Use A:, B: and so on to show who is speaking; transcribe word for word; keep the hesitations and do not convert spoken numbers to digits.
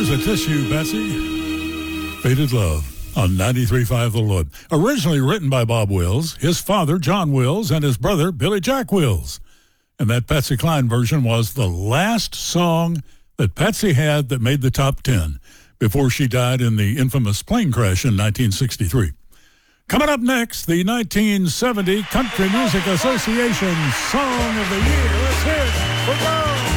A: Here's a tissue, Patsy. Faded Love on ninety-three point five The Lord. Originally written by Bob Wills, his father, John Wills, and his brother, Billy Jack Wills. And that Patsy Cline version was the last song that Patsy had that made the top ten before she died in the infamous plane crash in nineteen sixty-three. Coming up next, the nineteen seventy Country Music Association Song of the Year. Let's hear it for Bob.